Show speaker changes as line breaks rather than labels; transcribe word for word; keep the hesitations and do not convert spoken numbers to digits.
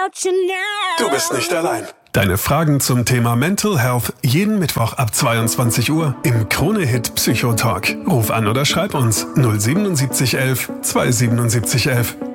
Du bist nicht allein. Deine Fragen zum Thema Mental Health jeden Mittwoch ab zweiundzwanzig Uhr im Krone-Hit Psychotalk. Ruf an oder schreib uns null sieben sieben eins eins zwei sieben sieben eins eins.